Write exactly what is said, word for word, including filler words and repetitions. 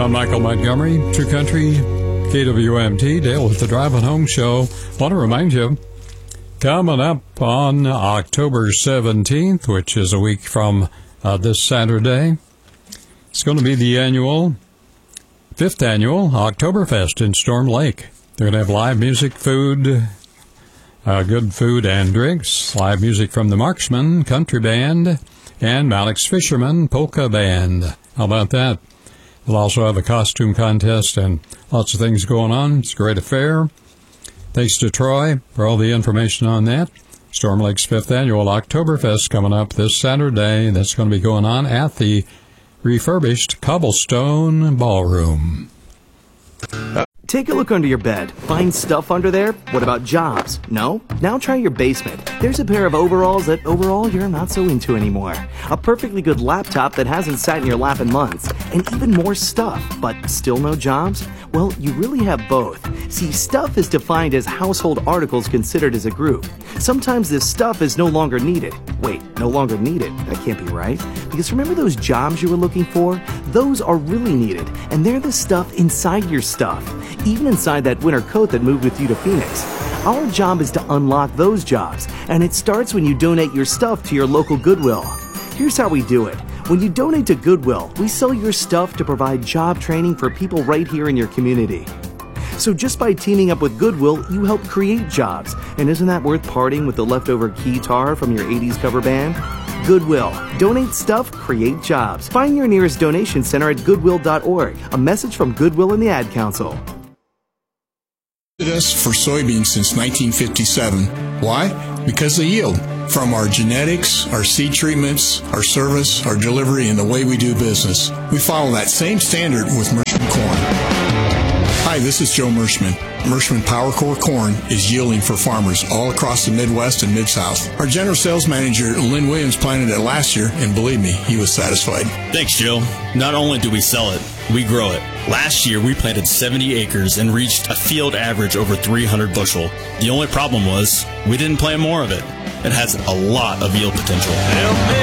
I'm Michael Montgomery, True Country, K W M T, Dale with the Driving Home Show. Want to remind you, coming up on October seventeenth, which is a week from uh, this Saturday, it's going to be the annual, fifth annual Oktoberfest in Storm Lake. They're going to have live music, food, uh, good food and drinks, live music from the Marksman Country Band and Malik's Fisherman Polka Band. How about that? We'll also have a costume contest and lots of things going on. It's a great affair. Thanks to Troy for all the information on that. Storm Lake's fifth annual Oktoberfest coming up this Saturday. That's going to be going on at the refurbished Cobblestone Ballroom. Take a look under your bed. Find stuff under there? What about jobs? No? Now try your basement. There's a pair of overalls that overall you're not so into anymore. A perfectly good laptop that hasn't sat in your lap in months. And even more stuff, but still no jobs? Well, you really have both. See, stuff is defined as household articles considered as a group. Sometimes this stuff is no longer needed. Wait, no longer needed? That can't be right. Because remember those jobs you were looking for? Those are really needed, and they're the stuff inside your stuff. Even inside that winter coat that moved with you to Phoenix. Our job is to unlock those jobs, and it starts when you donate your stuff to your local Goodwill. Here's how we do it. When you donate to Goodwill, we sell your stuff to provide job training for people right here in your community. So just by teaming up with Goodwill, you help create jobs. And isn't that worth parting with the leftover keytar from your eighties cover band? Goodwill. Donate stuff, create jobs. Find your nearest donation center at goodwill dot org. A message from Goodwill and the Ad Council. Us for soybeans since nineteen fifty-seven. Why? Because they yield. From our genetics, our seed treatments, our service, our delivery, and the way we do business. We follow that same standard with Mershman corn. Hi, this is Joe Mershman. Mershman PowerCore corn is yielding for farmers all across the Midwest and Mid-South. Our general sales manager, Lynn Williams, planted it last year, and believe me, he was satisfied. Thanks, Joe. Not only do we sell it, we grow it. Last year, we planted seventy acres and reached a field average over three hundred bushel. The only problem was we didn't plant more of it. It has a lot of yield potential.